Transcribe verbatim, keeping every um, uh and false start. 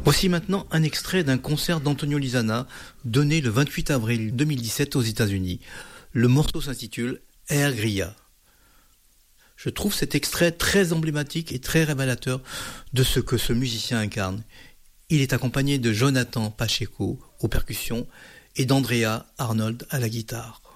Voici maintenant un extrait d'un concert d'Antonio Lisana donné le vingt-huit avril deux mille dix-sept aux États-Unis. Le morceau s'intitule Air Grilla. Je trouve cet extrait très emblématique et très révélateur de ce que ce musicien incarne. Il est accompagné de Jonathan Pacheco aux percussions et d'Andrea Arnold à la guitare.